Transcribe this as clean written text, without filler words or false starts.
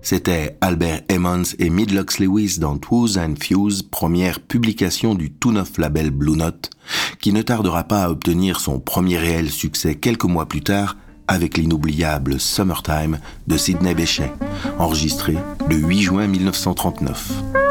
C'était Albert Emmons et Midlox Lewis dans Twos and Fuse, première publication du tout neuf label Blue Note, qui ne tardera pas à obtenir son premier réel succès quelques mois plus tard avec l'inoubliable Summertime de Sidney Bechet, enregistré le 8 juin 1939.